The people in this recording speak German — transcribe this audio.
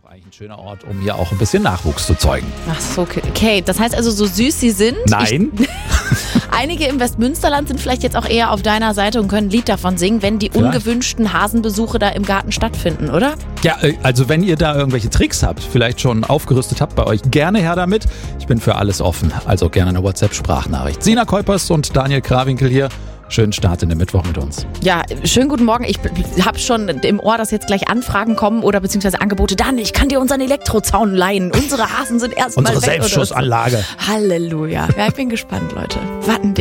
eigentlich ein schöner Ort, um hier auch ein bisschen Nachwuchs zu zeugen. Ach so, okay. Das heißt also, so süß sie sind. Nein. Einige im Westmünsterland sind vielleicht jetzt auch eher auf deiner Seite und können ein Lied davon singen, wenn die ungewünschten Hasenbesuche da im Garten stattfinden, oder? Ja, also wenn ihr da irgendwelche Tricks habt, vielleicht schon aufgerüstet habt bei euch, gerne her damit. Ich bin für alles offen, also gerne eine WhatsApp-Sprachnachricht. Sina Kuipers und Daniel Krawinkel hier. Schönen Start in den Mittwoch mit uns. Ja, schönen guten Morgen. Ich habe schon im Ohr, dass jetzt gleich Anfragen kommen oder beziehungsweise Angebote. Dan, ich kann dir unseren Elektrozaun leihen. Unsere Hasen sind erstmal weg. Unsere Selbstschussanlage. Halleluja. Ja, ich bin gespannt, Leute. Warten